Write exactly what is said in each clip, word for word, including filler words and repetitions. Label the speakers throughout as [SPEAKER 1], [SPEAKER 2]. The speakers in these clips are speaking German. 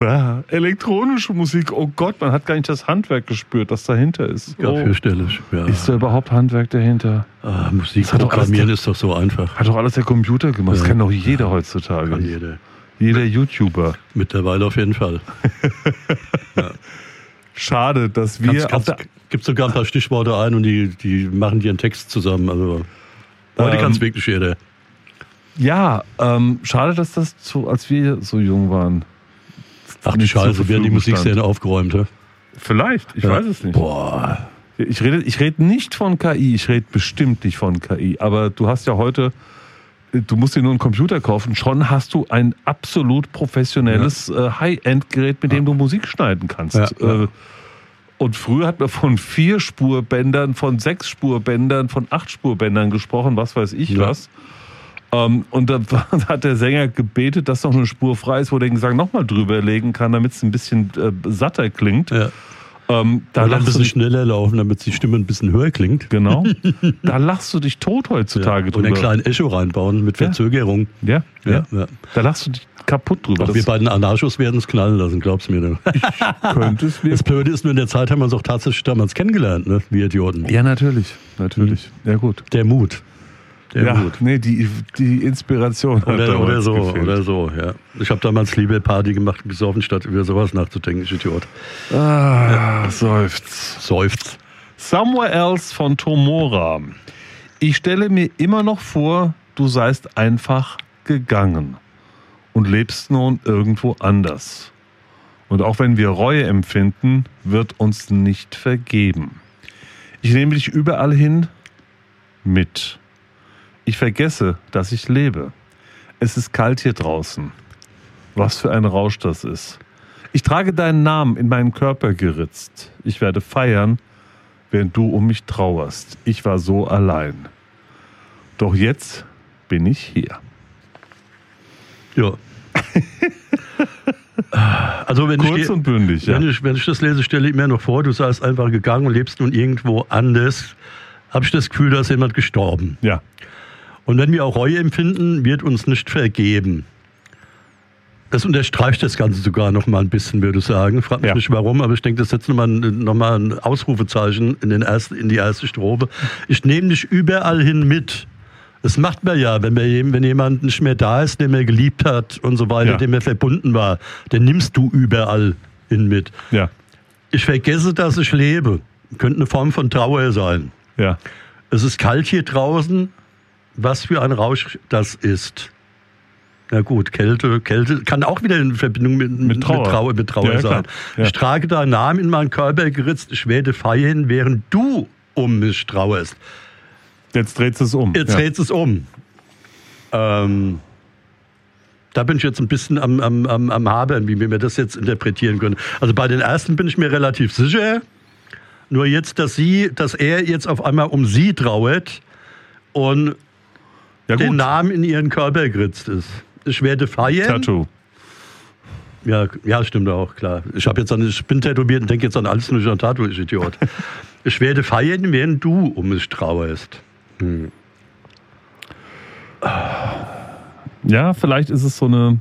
[SPEAKER 1] Ja, elektronische Musik, oh Gott, man hat gar nicht das Handwerk gespürt, das dahinter ist.
[SPEAKER 2] Ja,
[SPEAKER 1] oh.
[SPEAKER 2] fürchterlich. Ja.
[SPEAKER 1] Ist da überhaupt Handwerk dahinter?
[SPEAKER 2] Ah, Musik programmieren ist doch so einfach.
[SPEAKER 1] Hat doch alles der Computer gemacht, das
[SPEAKER 2] ja.
[SPEAKER 1] kann doch jeder heutzutage.
[SPEAKER 2] Kann jeder.
[SPEAKER 1] Jeder YouTuber.
[SPEAKER 2] Mittlerweile auf jeden Fall. Ja.
[SPEAKER 1] Schade, dass wir...
[SPEAKER 2] Kannst, kannst, gibt sogar ein paar Stichworte ein und die, die machen dir einen Text zusammen. Also heute ähm, kann es wirklich jeder.
[SPEAKER 1] Ja, ähm, schade, dass das so, als wir so jung waren.
[SPEAKER 2] Ach die Scheiße, werden die Musikszene aufgeräumt, ja?
[SPEAKER 1] Vielleicht, ich ja. weiß es nicht.
[SPEAKER 2] Boah.
[SPEAKER 1] Ich rede, ich rede nicht von K I, ich rede bestimmt nicht von K I. Aber du hast ja heute, du musst dir nur einen Computer kaufen, schon hast du ein absolut professionelles ja. äh, High-End-Gerät, mit dem du Musik schneiden kannst. Ja, ja. Äh, und früher hat man von vier Spurbändern, von sechs Spurbändern, von acht Spurbändern gesprochen, was weiß ich ja. was. Um, und da hat der Sänger gebetet, dass noch eine Spur frei ist, wo der Gesang nochmal drüber legen kann, damit es ein bisschen äh, satter klingt. Ja. Um, da
[SPEAKER 2] Oder ein bisschen schneller laufen, damit die Stimme ein bisschen höher klingt.
[SPEAKER 1] Genau. Da lachst du dich tot heutzutage
[SPEAKER 2] ja.
[SPEAKER 1] drüber.
[SPEAKER 2] Und einen kleinen Echo reinbauen mit Verzögerung.
[SPEAKER 1] Ja, ja. ja. ja. Da lachst du dich kaputt drüber.
[SPEAKER 2] Ach, wir beiden Anarchos werden es knallen lassen, glaubst du mir. Ich
[SPEAKER 1] könnte es mir.
[SPEAKER 2] Das Blöde ist nur, in der Zeit haben wir uns auch tatsächlich damals kennengelernt, ne? Wir Idioten.
[SPEAKER 1] Ja, natürlich. Natürlich. Mhm. Ja, gut.
[SPEAKER 2] Der Mut. Der
[SPEAKER 1] ja,
[SPEAKER 2] Mut.
[SPEAKER 1] Nee, die, die Inspiration hat
[SPEAKER 2] oder, oder so,
[SPEAKER 1] gefehlt.
[SPEAKER 2] oder so, ja. Ich habe damals lieber Party gemacht und gesoffen, statt über sowas nachzudenken, ich Idiot.
[SPEAKER 1] Ah, ja. Seufz.
[SPEAKER 2] Seufz.
[SPEAKER 1] Somewhere Else von Tomora. Ich stelle mir immer noch vor, du seist einfach gegangen und lebst nun irgendwo anders. Und auch wenn wir Reue empfinden, wird uns nicht vergeben. Ich nehme dich überall hin mit. Ich vergesse, dass ich lebe. Es ist kalt hier draußen. Was für ein Rausch das ist. Ich trage deinen Namen in meinen Körper geritzt. Ich werde feiern, während du um mich trauerst. Ich war so allein. Doch jetzt bin ich hier.
[SPEAKER 2] Ja. Also wenn
[SPEAKER 1] Kurz
[SPEAKER 2] ich,
[SPEAKER 1] und bündig,
[SPEAKER 2] wenn,
[SPEAKER 1] ja.
[SPEAKER 2] ich, wenn ich das lese, stelle ich mir noch vor, du seist einfach gegangen und lebst nun irgendwo anders. Habe ich das Gefühl, da ist jemand gestorben.
[SPEAKER 1] Ja.
[SPEAKER 2] Und wenn wir auch Reue empfinden, wird uns nicht vergeben. Das unterstreicht das Ganze sogar noch mal ein bisschen, würde ich sagen. Frag mich ja. nicht warum, aber ich denke, das setzt nochmal noch mal ein Ausrufezeichen in, den ersten, in die erste Strophe. Ich nehme dich überall hin mit. Das macht man ja, wenn, man, wenn jemand nicht mehr da ist, den man geliebt hat und so weiter, ja. dem er verbunden war, dann nimmst du überall hin mit.
[SPEAKER 1] Ja.
[SPEAKER 2] Ich vergesse, dass ich lebe. Könnte eine Form von Trauer sein.
[SPEAKER 1] Ja.
[SPEAKER 2] Es ist kalt hier draußen. Was für ein Rausch das ist. Na gut, Kälte, Kälte kann auch wieder in Verbindung mit,
[SPEAKER 1] mit Trauer,
[SPEAKER 2] mit Trauer, mit Trauer
[SPEAKER 1] ja,
[SPEAKER 2] sein. Ja. Ich trage deinen Namen in meinen Körper geritzt, ich werde feiern, während du um mich trauerst.
[SPEAKER 1] Jetzt dreht es um.
[SPEAKER 2] Jetzt
[SPEAKER 1] ja.
[SPEAKER 2] dreht es um. Ähm, da bin ich jetzt ein bisschen am, am, am, am Habern, wie wir das jetzt interpretieren können. Also bei den ersten bin ich mir relativ sicher. Nur jetzt, dass sie, dass er jetzt auf einmal um sie trauert und ja, den Namen in ihren Körper geritzt ist. Ich werde feiern.
[SPEAKER 1] Tattoo.
[SPEAKER 2] Ja, ja, stimmt auch, klar. Ich, hab jetzt an, ich bin tätowiert und denke jetzt an alles nur an Tattoo, ich Idiot. Ich werde feiern, während du um mich trauerst. Hm.
[SPEAKER 1] Ja, vielleicht ist es so eine,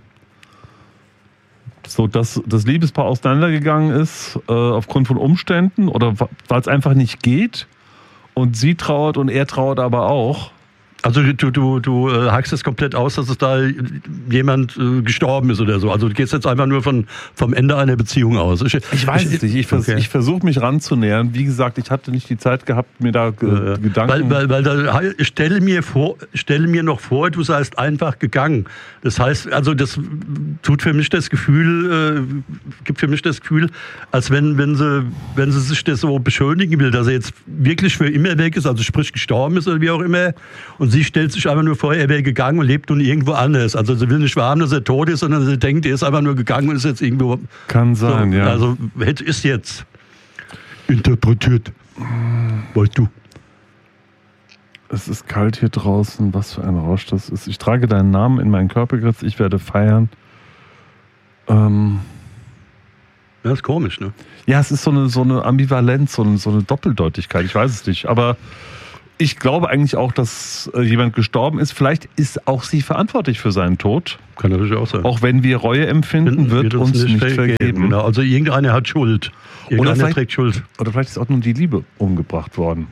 [SPEAKER 1] so dass das Liebespaar auseinandergegangen ist äh, aufgrund von Umständen oder weil es einfach nicht geht und sie trauert und er trauert aber auch.
[SPEAKER 2] Also du, du, du äh, hackst es komplett aus, dass es da jemand äh, gestorben ist oder so. Also du gehst jetzt einfach nur von, vom Ende einer Beziehung aus. Ich,
[SPEAKER 1] ich weiß ich, es nicht. Ich, vers okay. ich versuche mich ranzunähern. Wie gesagt, ich hatte nicht die Zeit gehabt, mir da äh, ja, Gedanken...
[SPEAKER 2] Weil, weil, weil da, ich stelle mir, vor, stelle mir noch vor, du seist einfach gegangen. Das heißt, also das tut für mich das Gefühl, äh, gibt für mich das Gefühl, als wenn, wenn, sie, wenn sie sich das so beschönigen will, dass er jetzt wirklich für immer weg ist, also sprich gestorben ist oder wie auch immer. Und sie stellt sich einfach nur vor, er wäre gegangen und lebt nun irgendwo anders. Also sie will nicht wahrhaben, dass er tot ist, sondern sie denkt, er ist einfach nur gegangen und ist jetzt irgendwo...
[SPEAKER 1] Kann sein,
[SPEAKER 2] so,
[SPEAKER 1] ja.
[SPEAKER 2] Also hätte ist jetzt interpretiert. Wolltest du?
[SPEAKER 1] Es ist kalt hier draußen, was für ein Rausch das ist. Ich trage deinen Namen in meinen Körper geritzt, ich werde feiern. Ähm...
[SPEAKER 2] Das ist komisch, ne?
[SPEAKER 1] Ja, es ist so eine, so eine Ambivalenz, so eine, so eine Doppeldeutigkeit, ich weiß es nicht, aber... ich glaube eigentlich auch, dass äh, jemand gestorben ist. Vielleicht ist auch sie verantwortlich für seinen Tod.
[SPEAKER 2] Kann natürlich auch sein.
[SPEAKER 1] Auch wenn wir Reue empfinden, wird, wird uns, uns nicht vergeben. vergeben.
[SPEAKER 2] Genau. Also irgendeiner hat Schuld. Irgendeiner
[SPEAKER 1] oder
[SPEAKER 2] trägt Schuld.
[SPEAKER 1] Oder vielleicht ist auch nur die Liebe umgebracht worden.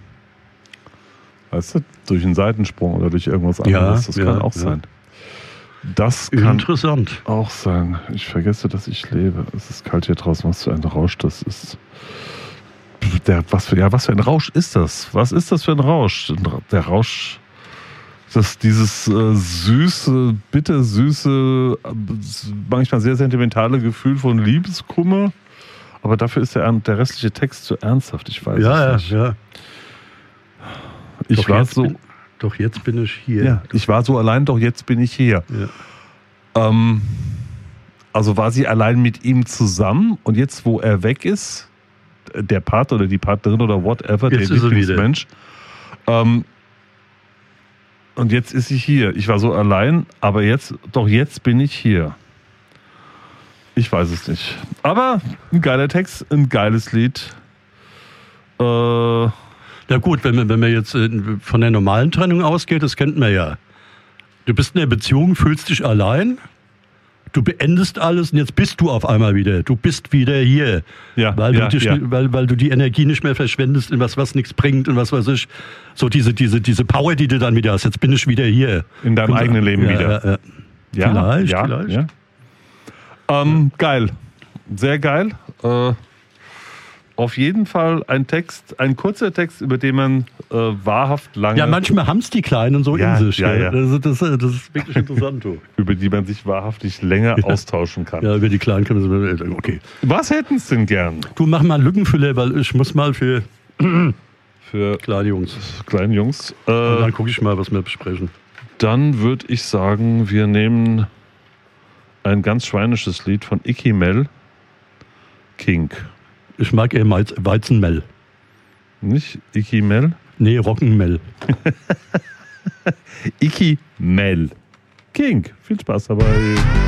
[SPEAKER 1] Weißt du, durch einen Seitensprung oder durch irgendwas anderes.
[SPEAKER 2] Ja,
[SPEAKER 1] das
[SPEAKER 2] ja,
[SPEAKER 1] kann auch
[SPEAKER 2] ja.
[SPEAKER 1] sein. Das kann
[SPEAKER 2] Interessant.
[SPEAKER 1] auch sein. Ich vergesse, dass ich lebe. Es ist kalt hier draußen. Was für ein Rausch das ist. Der, was, für, ja, was für ein Rausch ist das? Was ist das für ein Rausch? Der Rausch, das, dieses äh, süße, bittersüße, manchmal sehr sentimentale Gefühl von Liebeskummer. Aber dafür ist der, der restliche Text zu ernsthaft. Ich weiß
[SPEAKER 2] ja,
[SPEAKER 1] es nicht.
[SPEAKER 2] Ja, ja.
[SPEAKER 1] Ich
[SPEAKER 2] doch
[SPEAKER 1] war
[SPEAKER 2] jetzt
[SPEAKER 1] so.
[SPEAKER 2] Bin, doch jetzt bin ich hier.
[SPEAKER 1] Ja, ich war so allein, doch jetzt bin ich hier.
[SPEAKER 2] Ja.
[SPEAKER 1] Ähm, also war sie allein mit ihm zusammen und jetzt, wo er weg ist, der Part oder die Partnerin oder whatever,
[SPEAKER 2] jetzt
[SPEAKER 1] der Lieblingsmensch. Ähm, und jetzt ist sie hier. Ich war so allein, aber jetzt, doch jetzt bin ich hier. Ich weiß es nicht. Aber ein geiler Text, ein geiles Lied. Äh,
[SPEAKER 2] Ja gut, wenn man, wenn man jetzt von der normalen Trennung ausgeht, das kennt man ja. Du bist in der Beziehung, fühlst dich allein, du beendest alles und jetzt bist du auf einmal wieder. Du bist wieder hier.
[SPEAKER 1] Ja,
[SPEAKER 2] weil,
[SPEAKER 1] ja,
[SPEAKER 2] du dich,
[SPEAKER 1] ja.
[SPEAKER 2] weil, weil du die Energie nicht mehr verschwendest in was, was nichts bringt und was weiß ich. So diese, diese, diese Power, die du dann wieder hast. Jetzt bin ich wieder hier.
[SPEAKER 1] In deinem
[SPEAKER 2] und,
[SPEAKER 1] eigenen Leben
[SPEAKER 2] ja,
[SPEAKER 1] wieder.
[SPEAKER 2] Ja, ja.
[SPEAKER 1] Ja,
[SPEAKER 2] vielleicht,
[SPEAKER 1] ja,
[SPEAKER 2] vielleicht.
[SPEAKER 1] Ja. Ähm, geil. Sehr geil. Äh, auf jeden Fall ein Text, ein kurzer Text, über den man äh, wahrhaft lange...
[SPEAKER 2] Ja, manchmal haben es die Kleinen so
[SPEAKER 1] Ja,
[SPEAKER 2] in sich.
[SPEAKER 1] ja, ja.
[SPEAKER 2] Das, das, das ist wirklich interessant. Du.
[SPEAKER 1] über die man sich wahrhaftig länger
[SPEAKER 2] Ja.
[SPEAKER 1] austauschen kann.
[SPEAKER 2] Ja, über die Kleinen können wir... Okay.
[SPEAKER 1] Was hätten Sie denn gern
[SPEAKER 2] Du, mach mal einen Lückenfüller, weil ich muss mal für
[SPEAKER 1] für
[SPEAKER 2] kleine Jungs.
[SPEAKER 1] kleine Jungs?
[SPEAKER 2] Und
[SPEAKER 1] Äh,
[SPEAKER 2] dann gucke ich mal, was wir besprechen.
[SPEAKER 1] dann würde ich sagen, wir nehmen ein ganz schweinisches Lied von Icky Mel, King.
[SPEAKER 2] Ich mag eher Weiz- Weizenmel.
[SPEAKER 1] Nicht Icky Mel?
[SPEAKER 2] Nee, Roggenmel.
[SPEAKER 1] Icky Mel, King. Viel Spaß dabei.